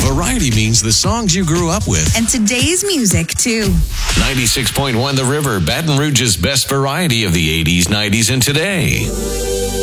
Variety means the songs you grew up with. And today's music, too. 96.1 The River, Baton Rouge's best variety of the 80s, 90s, and today.